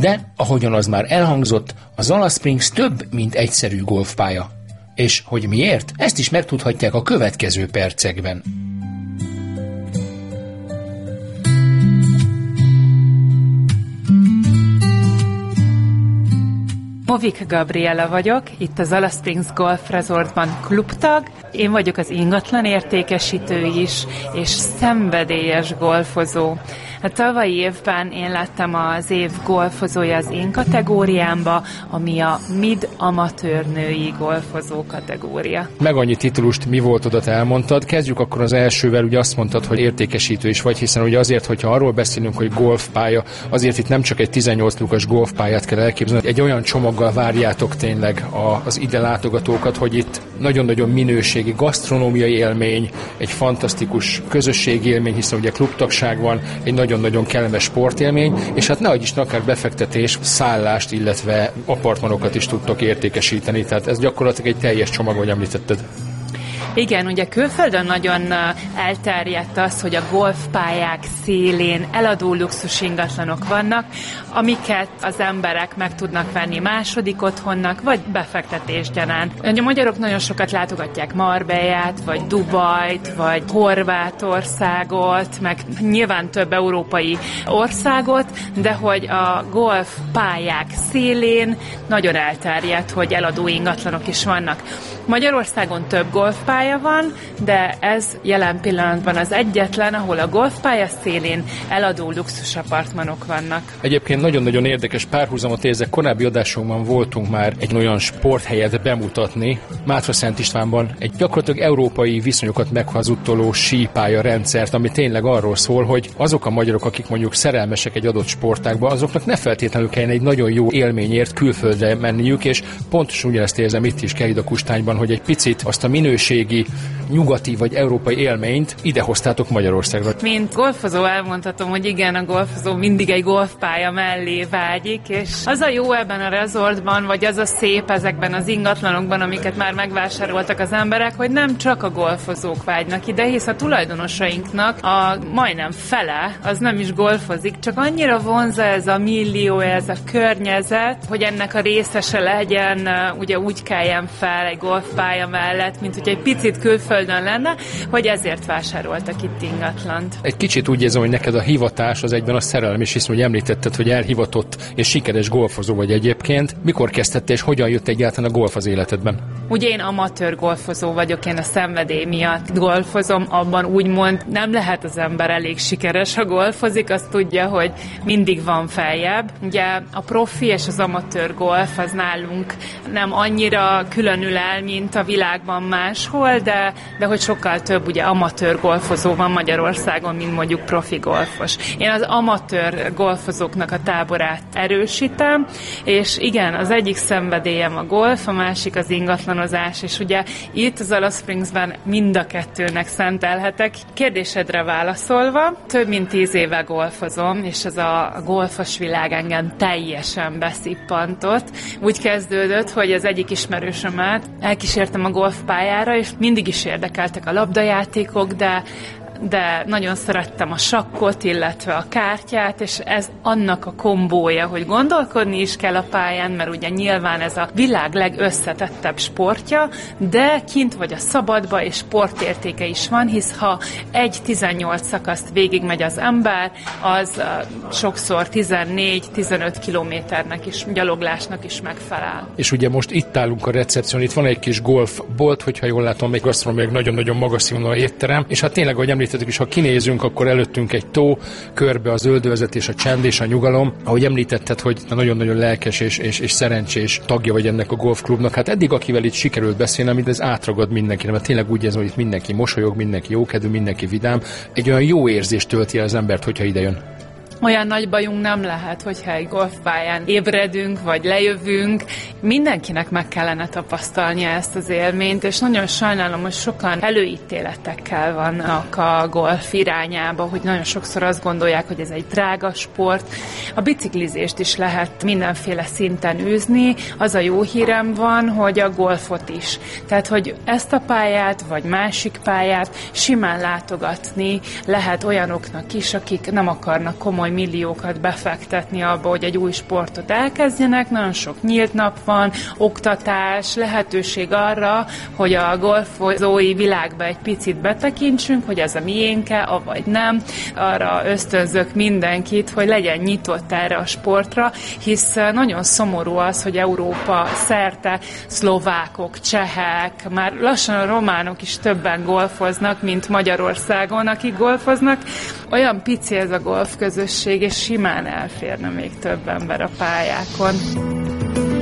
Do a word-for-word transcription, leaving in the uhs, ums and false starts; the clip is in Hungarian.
De, ahogyan az már elhangzott, a Zala Springs több, mint egyszerű golfpálya. És hogy miért? Ezt is megtudhatják a következő percekben. Movik Gabriela vagyok, itt a Zala Springs Golf Resortban klubtag. Én vagyok az ingatlan értékesítő is, és szenvedélyes golfozó. A tavalyi évben én lettem az év golfozója az én kategóriámba, ami a mid-amatőr női golfozó kategória. Meg annyi titulust mi volt oda, te elmondtad. Kezdjük akkor az elsővel, ugye azt mondtad, hogy értékesítő is vagy, hiszen ugye azért, hogyha arról beszélünk, hogy golfpálya, azért itt nem csak egy tizennyolc lukas golfpályát kell elképzelni, egy olyan csomaggal várjátok tényleg az ide látogatókat, hogy itt nagyon-nagyon minőségi gasztronómiai élmény, egy fantasztikus közösségi élmény, hiszen ugye klubtagság van, egy nagyon-nagyon kellemes sportélmény, és hát nehogy is akár befektetés, szállást, illetve apartmanokat is tudtok értékesíteni, tehát ez gyakorlatilag egy teljes csomag, ahogy említetted. Igen, ugye külföldön nagyon elterjedt az, hogy a golfpályák szélén eladó luxus ingatlanok vannak, amiket az emberek meg tudnak venni második otthonnak, vagy befektetésgyanánt. A magyarok nagyon sokat látogatják Marbellát, vagy Dubajt, vagy Horvátországot, meg nyilván több európai országot, de hogy a golfpályák szélén nagyon elterjedt, hogy eladó ingatlanok is vannak. Magyarországon több golfpálya van, de ez jelen pillanatban az egyetlen, ahol a golfpálya szélén eladó luxus apartmanok vannak. Egyébként nagyon-nagyon érdekes párhuzamot érzek. Korábbi adásunkban voltunk már egy olyan sporthelyet bemutatni, Mátraszent Istvánban egy gyakorlatilag európai viszonyokat meghazudtoló sípálya rendszert, ami tényleg arról szól, hogy azok a magyarok, akik mondjuk szerelmesek egy adott sportágban, azoknak ne feltétlenül kellene egy nagyon jó élményért külföldre menniük, és pontosan ugyanezt érzem itt is Keridakustányban, hogy egy picit azt a minőségi, nyugati vagy európai élményt idehoztátok Magyarországra. Mint golfozó elmondhatom, hogy igen, a golfozó mindig egy golfpálya mellé vágyik, és az a jó ebben a resortban, vagy az a szép ezekben az ingatlanokban, amiket már megvásároltak az emberek, hogy nem csak a golfozók vágynak ide, hisz a tulajdonosainknak a majdnem fele az nem is golfozik, csak annyira vonza ez a millió, ez a környezet, hogy ennek a részese legyen, ugye úgy keljen fel egy golfpálya mellett, mint hogy egy picit külföldön lenne, hogy ezért vásároltak itt ingatlant. Egy kicsit úgy érzem, hogy neked a hivatás az egyben a szerelem is, hiszen hogy említetted, hogy elhivatott és sikeres golfozó vagy egyébként. Mikor kezdted és hogyan jött egyáltalán a golf az életedben? Ugye én amatőr golfozó vagyok, én a szenvedély miatt golfozom, abban úgymond nem lehet az ember elég sikeres, ha golfozik, azt tudja, hogy mindig van feljebb. Ugye a profi és az amatőr golf az nálunk nem annyira különül el, mint a világban máshol, de, de hogy sokkal több ugye amatőr golfozó van Magyarországon, mint mondjuk profi golfos. Én az amatőr golfozóknak a táborát erősítem, és igen, az egyik szenvedélyem a golf, a másik az ingatlanozás, és ugye itt az Zala Springsben mind a kettőnek szentelhetek. Kérdésedre válaszolva, több mint tíz éve golfozom, és ez a golfos világ engem teljesen beszippantott. Úgy kezdődött, hogy az egyik ismerősömet elkísértem a golfpályára, és mindig is érdekeltek a labdajátékok, de de nagyon szerettem a sakkot, illetve a kártyát, és ez annak a kombója, hogy gondolkodni is kell a pályán, mert ugye nyilván ez a világ legösszetettebb sportja, de kint vagy a szabadba, és sportértéke is van, hisz ha egy tizennyolc szakaszt végigmegy az ember, az uh, sokszor tizennégy-tizenöt kilométernek is, gyaloglásnak is megfelel. És ugye most itt állunk a recepción, itt van egy kis golfbolt, hogyha jól látom, egy gasztronómiai nagyon-nagyon magas színvonalú étterem, és hát tényleg, ahogy említettem, és ha kinézünk, akkor előttünk egy tó, körbe az zöldövezet és a csend és a nyugalom. Ahogy említetted, hogy nagyon-nagyon lelkes és, és, és szerencsés tagja vagy ennek a golfklubnak. Hát eddig, akivel itt sikerült beszélnem, amit ez átragad mindenkire, mert tényleg úgy érzem, hogy itt mindenki mosolyog, mindenki jókedvű, mindenki vidám. Egy olyan jó érzést tölti el az embert, hogyha idejön. Olyan nagy bajunk nem lehet, hogyha egy golfpályán ébredünk, vagy lejövünk. Mindenkinek meg kellene tapasztalnia ezt az élményt, és nagyon sajnálom, hogy sokan előítéletekkel vannak a golf irányába, hogy nagyon sokszor azt gondolják, hogy ez egy drága sport. A biciklizést is lehet mindenféle szinten űzni. Az a jó hírem van, hogy a golfot is. Tehát, hogy ezt a pályát, vagy másik pályát simán látogatni lehet olyanoknak is, akik nem akarnak komoly milliókat befektetni abba, hogy egy új sportot elkezdjenek. Nagyon sok nyílt nap van, oktatás, lehetőség arra, hogy a golfozói világba egy picit betekintsünk, hogy ez a miénke, avagy nem. Arra ösztönzök mindenkit, hogy legyen nyitott erre a sportra, hisz nagyon szomorú az, hogy Európa szerte szlovákok, csehek, már lassan a románok is többen golfoznak, mint Magyarországon, akik golfoznak. Olyan pici ez a golfközösség, és simán elférne még több ember a pályákon.